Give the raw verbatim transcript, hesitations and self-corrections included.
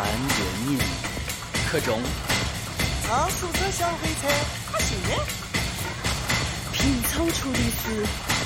还原面，课中超速车小火车，它是拼凑出的是